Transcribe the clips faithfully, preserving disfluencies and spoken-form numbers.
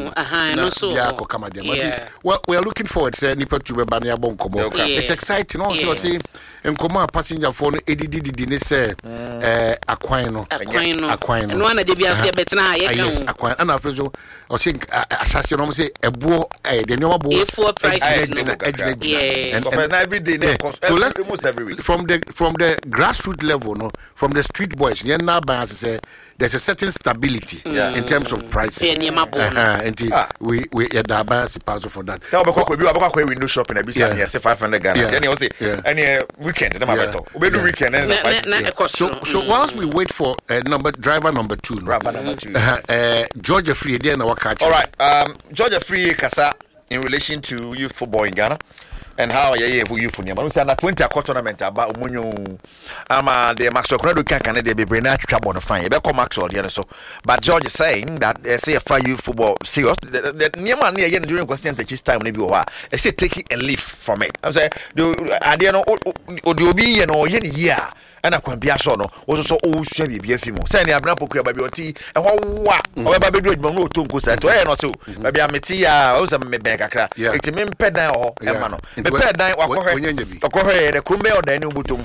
no aha no so yeah ko kama dem well we are looking forward say nipa tu be ba na yabon komo it's exciting also say enkomo passenger for no edidi didi ne say eh akwan no akwan no no na de bia say betena ye kan yes akwan ana afezo o say asase no say ebo eh de no abo four prices and every day so let's almost every week from the from the grassroots level no from the street boys yeah na ba say there's a certain stability yeah. in terms of pricing. Uh-huh. And ah. we we yeah that balance is for that. Now because we we we window shopping and be saying yes five hundred Ghana. And you say any weekend na better. We do weekend and so so whilst we wait for uh, number driver number two. Driver number two. Uh, uh, Georgia Free there na catch. All right. Um Georgia Free kasa in relation to youth football in Ghana. And how yeah for you for them. I say na twenty a tournament aba omunyo ama the Maxwell Conado can can dey be bring na twetwa bon fan. E be come Maxwell there so. But George is saying that uh, say for you football serious the niam na ye during question this time na bi o ha. E say take it and leave from it. I say the ade no odi obi ye no ye ne year. And can be a son, also so old shabby be a female. Send a brand poker by your tea, and what? Or baby do it, no tunco said to her or so. Maybe I'm a tea, I was a mebeka. It's a men pedal or a mano. The pedal or corre, the crumbe or the new button.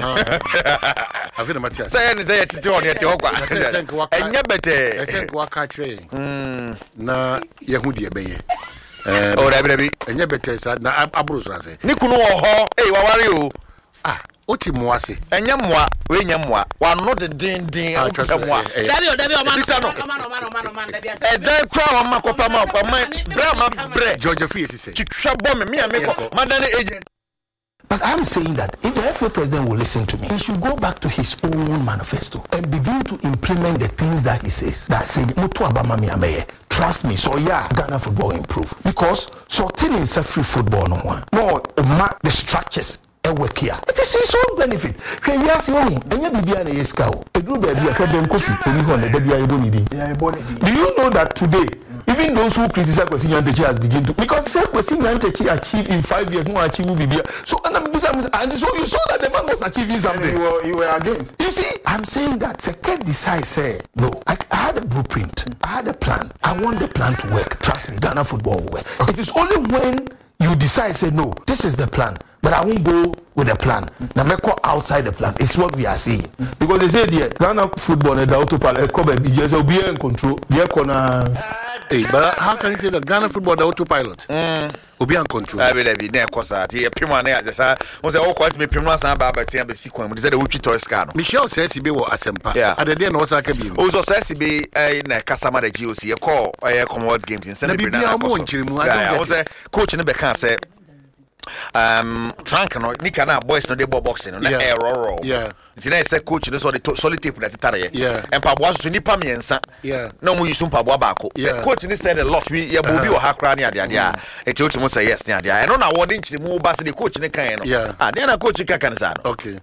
I feel Matthias. Say, say it to on your and you better. I think what catch na Yahudi bay. Oh, baby, and you better said, now Abruzza say. Nicuno, hey, what are you? Ah. Oti mwase enya mwa we nya mwa wa no de din din mwa dabi o dabi o man o man o man o man o man dabi e dan kwa o makopa ma kwa man bra ma bre Georgia Free sise twitwa bo me me ameko madane agent. But I'm saying that if the F A president will listen to me, he should go back to his own manifesto and begin to implement the things that he says. That say, trust me, so yeah, Ghana football improve. Because so till it's a free football no one. No, the structures. It is his own benefit. We are saying, and you be an escrow. A group of the Do you know that today, even those who criticize Kwesi Nyantakyi has begun to, because say Kwesi Nyantakyi achieved in five years, no achieve will be there. So and I'm and so you saw that the man was achieving something. You were, you were against. You see, I'm saying that Seket decide say no. I, I had a blueprint. I had a plan. I want the plan to work. Trust me, Ghana football will work. It is only when you decide say no, this is the plan. But I won't go with the plan. Now, make go outside the plan. It's what we are saying. Because they say the Ghana football and the autopilot come be just be in control. Be corner. Hey, but how can you say that Ghana football the autopilot? Mm. Be in control. I will be there cause that here Pima na just was all quite me Pima san ba ba say be sequence. They said the Uchi toy scan. Michelle says he be wo asempa. At the day no saka be. Also says he be na Kasama the G O C. E call e Commonwealth Games in Senegal. I was a coach in the can say um trunk no nika na boys no dey boxing no na error yeah it's na say coach no so the solid tape that tare yeah and pabwa so nipa miensa yeah no mo use pabwa baako the coach ni said a lot we ya bobi o hakra ne ade ade a e te otumo say yes ne ade a no na wording chiri mo ba say the coach ne kan no ah then na coach kan kan sa no okay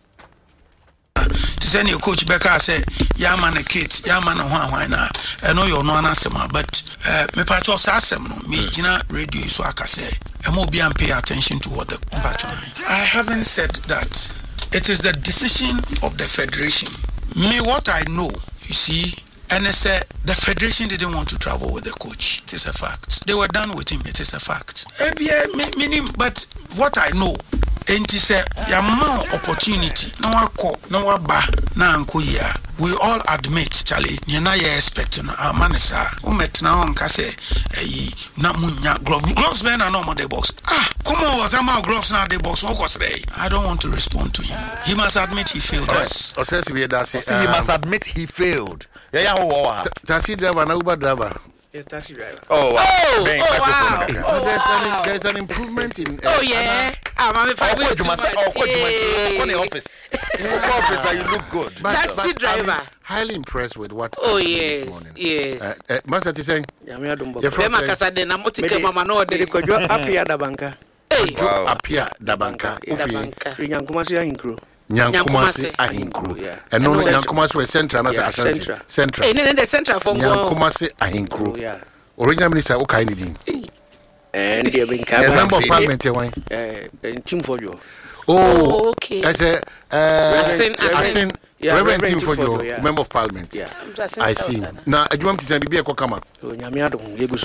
to send your coach back I say ya man a kid ya man hwan hwan na I know you no ansema but uh, me pa cho sa asem no me gina radio so aka say e mo bi am pay attention to what the patron. I haven't said that it is the decision of the federation. Me what I know, you see, and I said the federation didn't want to travel with the coach. It is a fact. They were done with him. It is a fact. Meaning, but what I know, and he said, "Ya more opportunity. No one call, no one ba, na anko ya." We all admit, Charlie, you're not expecting our manisa. Who met now on Casse, a Namunya glove. Gloves men are no more the box. Ah, come on, what am I gloves now the box? I don't want to respond to him. He must admit he failed us. Or says we that's it. He must admit he failed. Yeah, yeah, taxi driver, no Uber driver. Yeah, taxi driver. Oh, wow. Oh, oh, wow. Oh, there's, an, there's an improvement in. Uh, oh, yeah. I'm a fan of you. Oh, the office. Officer, you look good. But, taxi but driver. I'm highly impressed with what. Oh, I've yes. seen this morning. Yes. Uh, uh, Master is saying. You're from Makasade. I'm not taking Mama no day. Apia da banka. Hey. Apia da banka. Ufi. Nyankumasi ahinkro. Nyankumasi ahinkro. And no Nyankumasi was central. Central. Central. Hey, no, the central from Nyankumasi ahinkro. Yeah. Original minister okay ni din. And they have been carried. Member of Parliament here why? Eh, Tim Fojo. Oh, okay. I say uh Asin Asin Reverend Tim Fojo, yeah. Member of Parliament. Yeah. I see. Now, do you want to say Bibi Ekokama? Oh, Nyame adom